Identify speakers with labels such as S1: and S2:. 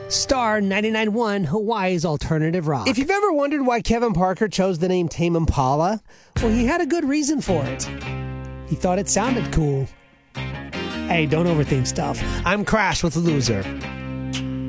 S1: Star 99.1, Hawaii's alternative rock.
S2: If you've ever wondered why Kevin Parker chose the name Tame Impala, well, he had a good reason for it. He thought it sounded cool. Hey, don't overthink stuff. I'm Crash with Loser.